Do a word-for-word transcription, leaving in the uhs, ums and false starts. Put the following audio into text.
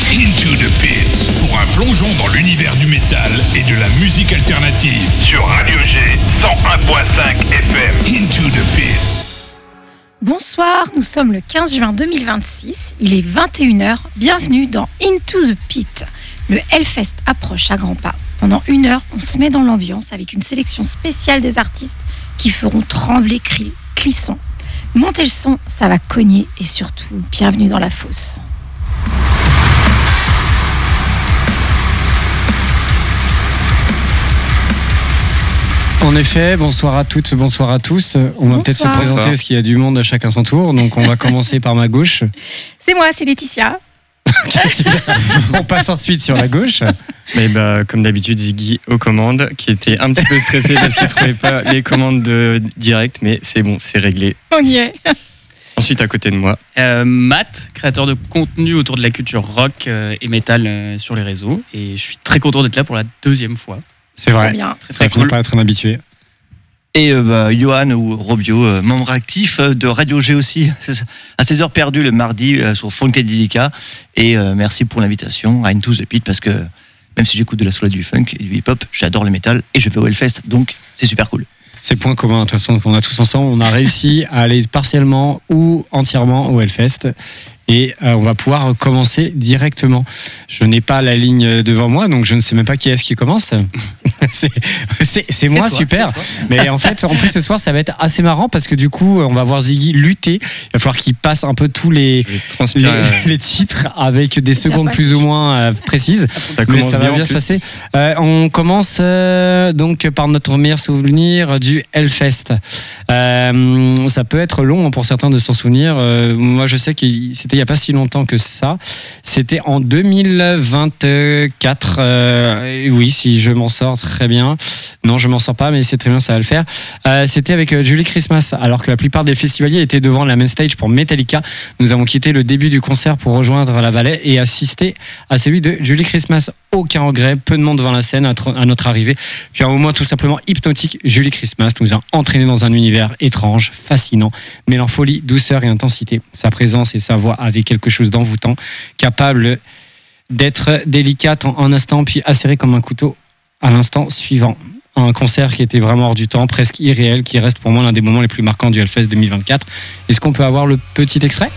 Into the Pit, pour un plongeon dans l'univers du métal et de la musique alternative sur Radio G cent un virgule cinq F M. Into the Pit. Bonsoir, nous sommes le quinze juin deux mille vingt-six, il est vingt et une heures, bienvenue dans Into the Pit. Le Hellfest approche à grands pas. Pendant une heure, on se met dans l'ambiance avec une sélection spéciale des artistes qui feront trembler cri- Clisson. Montez le son, ça va cogner et surtout, bienvenue dans la fosse. En effet, bonsoir à toutes, bonsoir à tous. On va Bonsoir. peut-être se présenter Bonsoir. parce qu'il y a du monde à chacun son tour. Donc on va commencer par ma gauche. C'est moi, c'est Laetitia. On passe ensuite sur la gauche. Mais bah, comme d'habitude, Ziggy aux commandes, qui était un petit peu stressé parce qu'il ne trouvait pas les commandes de direct, mais c'est bon, c'est réglé. On y est. Ensuite, à côté de moi, Euh, Matt, créateur de contenu autour de la culture rock euh, et métal euh, sur les réseaux. Et je suis très content d'être là pour la deuxième fois. C'est Trop vrai. bien. Très, Ça très finit cool. par être un habitué. Et euh, bah, Johan ou Robio, euh, membre actif euh, de Radio G aussi, à seize heures perdues le mardi euh, sur Funkadelica. Et euh, merci pour l'invitation à Into the Pit parce que même si j'écoute de la soul et du funk et du hip-hop, j'adore le métal et je vais au Hellfest, donc c'est super cool. C'est le point commun, de toute façon, qu'on a tous ensemble. On a réussi à aller partiellement ou entièrement au Hellfest. Et euh, on va pouvoir commencer directement. Je n'ai pas la ligne devant moi, donc je ne sais même pas qui est-ce qui commence. c'est, c'est, c'est moi, toi, super. c'est toi. Mais en fait, en plus ce soir, ça va être assez marrant parce que du coup, on va voir Ziggy lutter. Il va falloir qu'il passe un peu tous les, je vais transpirer. les, les titres avec des Déjà secondes passé. plus ou moins euh, précises. Ça Mais commence ça va bien, bien en se plus. passer. Euh, on commence euh, donc par notre meilleur souvenir du Hellfest. Euh, ça peut être long pour certains de s'en souvenir. Euh, moi, je sais que c'était il n'y a pas si longtemps que ça. C'était en deux mille vingt-quatre. Euh, oui, si je m'en sors très bien. Non, je m'en sors pas, mais c'est très bien, ça va le faire. Euh, c'était avec euh, Julie Christmas, alors que la plupart des festivaliers étaient devant la main stage pour Metallica. Nous avons quitté le début du concert pour rejoindre la vallée et assister à celui de Julie Christmas. Aucun regret, peu de monde devant la scène à, tr- à notre arrivée. Puis un moment tout simplement hypnotique, Julie Christmas nous a entraînés dans un univers étrange, fascinant, mêlant folie, douceur et intensité. Sa présence et sa voix avaient quelque chose d'envoûtant, capable d'être délicate en un instant, puis acérée comme un couteau à l'instant suivant. Un concert qui était vraiment hors du temps, presque irréel, qui reste pour moi l'un des moments les plus marquants du Hellfest deux mille vingt-quatre. Est-ce qu'on peut avoir le petit extrait ?